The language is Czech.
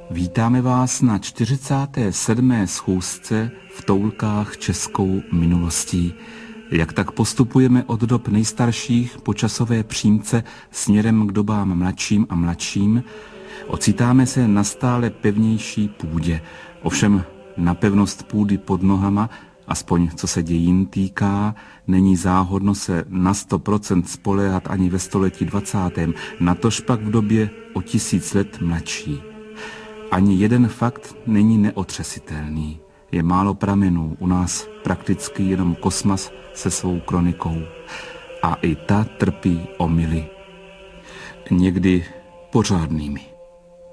Vítáme vás na 47. schůzce v toulkách českou minulostí. Jak tak postupujeme od dob nejstarších po časové přímce směrem k dobám mladším a mladším, ocitáme se na stále pevnější půdě. Ovšem na pevnost půdy pod nohama, aspoň co se dějin týká, není záhodno se na 100% spoléhat ani ve století 20., natož pak v době o 1000 let mladší. Ani jeden fakt není neotřesitelný. Je málo pramenů, u nás prakticky jenom Kosmas se svou kronikou. A i ta trpí omyly. Někdy pořádnými.